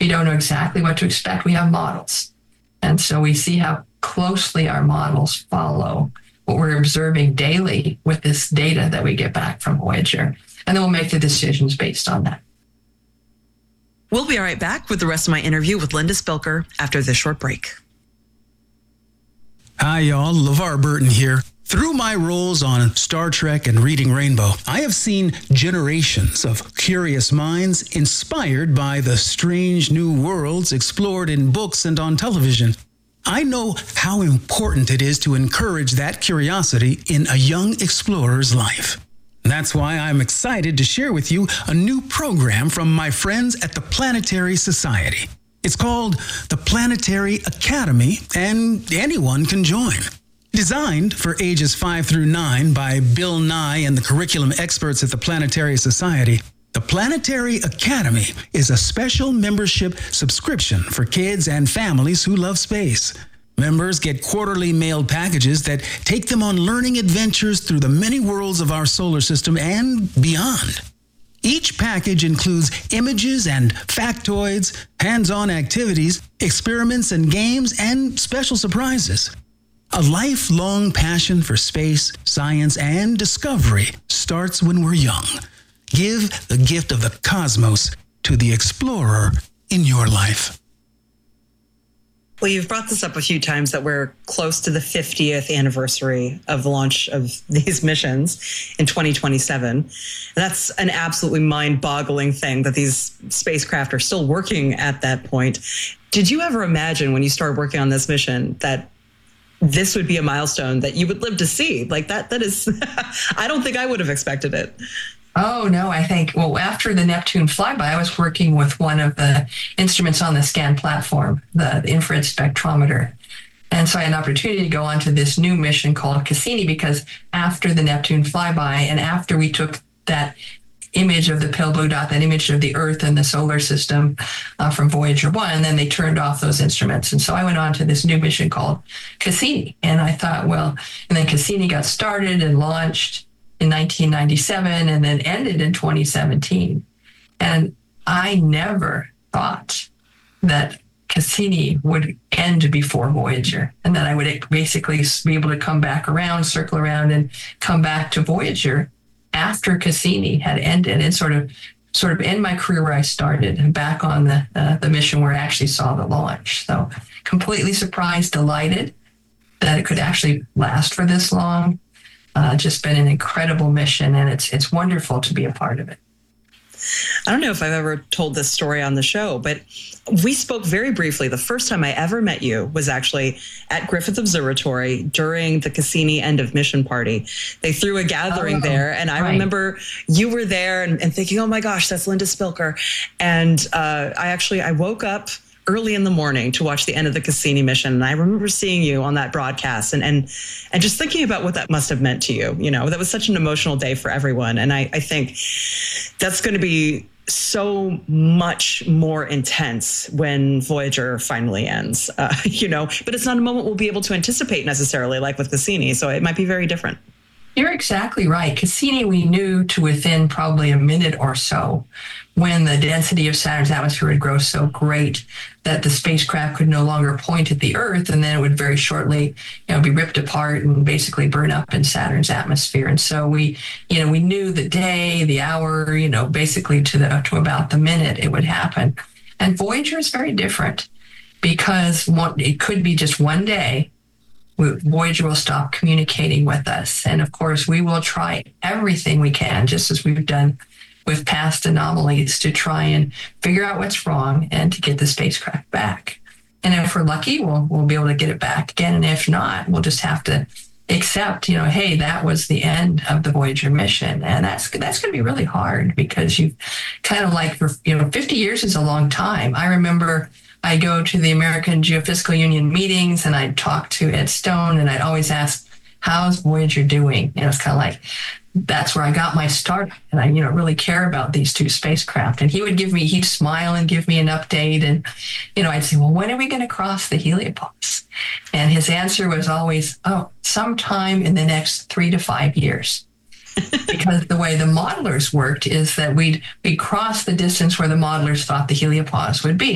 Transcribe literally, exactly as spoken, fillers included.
we don't know exactly what to expect. We have models. And so we see how closely our models follow what we're observing daily with this data that we get back from Voyager. And then we'll make the decisions based on that. We'll be right back with the rest of my interview with Linda Spilker after this short break. Hi, y'all. LeVar Burton here. Through my roles on Star Trek and Reading Rainbow, I have seen generations of curious minds inspired by the strange new worlds explored in books and on television. I know how important it is to encourage that curiosity in a young explorer's life. That's why I'm excited to share with you a new program from my friends at the Planetary Society. It's called the Planetary Academy, and anyone can join. Designed for ages five through nine by Bill Nye and the curriculum experts at the Planetary Society, the Planetary Academy is a special membership subscription for kids and families who love space. Members get quarterly mailed packages that take them on learning adventures through the many worlds of our solar system and beyond. Each package includes images and factoids, hands-on activities, experiments and games, and special surprises. A lifelong passion for space, science, and discovery starts when we're young. Give the gift of the cosmos to the explorer in your life. Well, you've brought this up a few times that we're close to the fiftieth anniversary of the launch of these missions in twenty twenty-seven. That's an absolutely mind-boggling thing that these spacecraft are still working at that point. Did you ever imagine when you started working on this mission that this would be a milestone that you would live to see? Like that, that is, I don't think I would have expected it. Oh, no, I think, well, after the Neptune flyby, I was working with one of the instruments on the SCAN platform, the, the infrared spectrometer. And so I had an opportunity to go on to this new mission called Cassini, because after the Neptune flyby and after we took that image of the pale blue dot, that image of the Earth and the solar system uh, from Voyager one, and then they turned off those instruments. And so I went on to this new mission called Cassini. And I thought, well, and then Cassini got started and launched in nineteen ninety-seven and then ended in twenty seventeen. And I never thought that Cassini would end before Voyager, and that I would basically be able to come back around, circle around, and come back to Voyager after Cassini had ended, and sort of sort of end my career where I started, and back on the uh, the mission where I actually saw the launch. So completely surprised, delighted that it could actually last for this long. Uh, just been an incredible mission, and it's it's wonderful to be a part of it. I don't know if I've ever told this story on the show, but we spoke very briefly. The first time I ever met you was actually at Griffith Observatory during the Cassini end of mission party. They threw a gathering oh, there, and I right. remember you were there and, and thinking, oh my gosh, that's Linda Spilker. And uh, I actually, I woke up early in the morning to watch the end of the Cassini mission. And I remember seeing you on that broadcast and and and just thinking about what that must have meant to you. You know, that was such an emotional day for everyone. And I, I think that's going to be so much more intense when Voyager finally ends, uh, you know, but it's not a moment we'll be able to anticipate necessarily like with Cassini. So it might be very different. You're exactly right. Cassini, we knew to within probably a minute or so, when the density of Saturn's atmosphere would grow so great that the spacecraft could no longer point at the Earth, and then it would very shortly, you know, be ripped apart and basically burn up in Saturn's atmosphere. And so we, you know, we knew the day, the hour, you know, basically to the to about the minute it would happen. And Voyager is very different, because one, it could be just one day Voyager will stop communicating with us. And of course, we will try everything we can, just as we've done with past anomalies, to try and figure out what's wrong and to get the spacecraft back. And if we're lucky, we'll we'll be able to get it back again. And if not, we'll just have to accept, you know, hey, that was the end of the Voyager mission. And that's that's going to be really hard, because you kind of like, for, you know, fifty years is a long time. I remember I go to the American Geophysical Union meetings and I'd talk to Ed Stone, and I'd always ask, how's Voyager doing? You know, it's kind of like, that's where I got my start. And I, you know, really care about these two spacecraft. And he would give me, he'd smile and give me an update. And, you know, I'd say, well, when are we going to cross the heliopause? And his answer was always, oh, sometime in the next three to five years. Because the way the modelers worked is that we'd, we'd cross the distance where the modelers thought the heliopause would be.